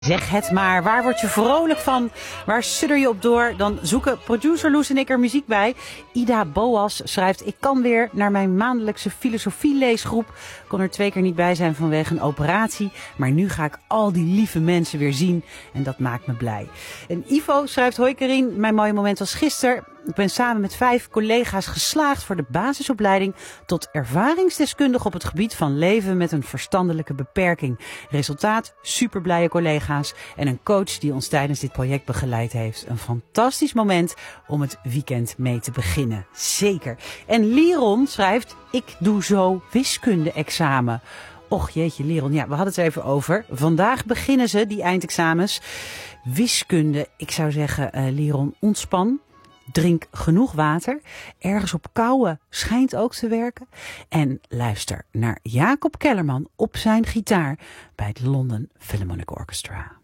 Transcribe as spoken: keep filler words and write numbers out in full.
Zeg het maar, waar word je vrolijk van? Waar sudder je op door? Dan zoeken producer Loes en ik er muziek bij. Ida Boas schrijft: ik kan weer naar mijn maandelijkse filosofie-leesgroep. Kon er twee keer niet bij zijn vanwege een operatie. Maar nu ga ik al die lieve mensen weer zien. En dat maakt me blij. En Ivo schrijft: hoi Karien, mijn mooie moment was gisteren. Ik ben samen met vijf collega's geslaagd voor de basisopleiding tot ervaringsdeskundige op het gebied van leven met een verstandelijke beperking. Resultaat: super blije collega's en een coach die ons tijdens dit project begeleid heeft. Een fantastisch moment om het weekend mee te beginnen. Zeker. En Liron schrijft: ik doe zo wiskunde-examen. Och jeetje Liron, ja, we hadden het er even over. Vandaag beginnen ze, die eindexamens. Wiskunde, ik zou zeggen, uh, Liron, ontspan. Drink genoeg water. Ergens op kouwen schijnt ook te werken. En luister naar Jacob Kellerman op zijn gitaar bij het London Philharmonic Orchestra.